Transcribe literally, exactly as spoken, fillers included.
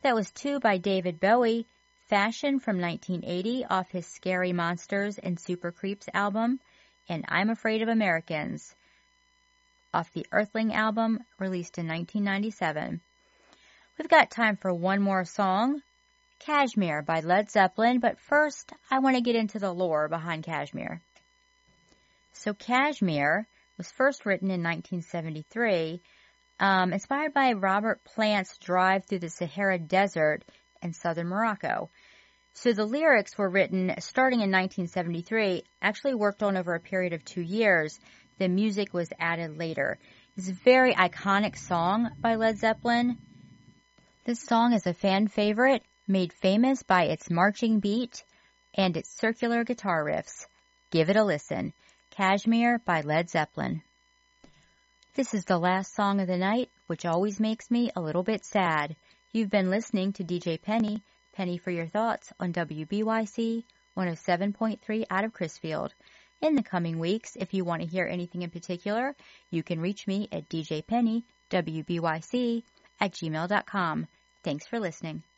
That was Two by David Bowie, Fashion from nineteen eighty off his Scary Monsters and Super Creeps album, and I'm Afraid of Americans off the Earthling album released in nineteen ninety-seven. We've got time for one more song, Kashmir by Led Zeppelin, but first I want to get into the lore behind Kashmir. So Kashmir was first written in nineteen seventy-three, um, inspired by Robert Plant's drive through the Sahara Desert in southern Morocco. So the lyrics were written starting in nineteen seventy-three, actually worked on over a period of two years. The music was added later. It's a very iconic song by Led Zeppelin. This song is a fan favorite, made famous by its marching beat and its circular guitar riffs. Give it a listen. Kashmir by Led Zeppelin. This is the last song of the night, which always makes me a little bit sad. You've been listening to D J Penny, Penny for Your Thoughts on W B Y C one oh seven point three out of Crisfield. In the coming weeks, if you want to hear anything in particular, you can reach me at djpenny, W B Y C, at gmail dot com. Thanks for listening.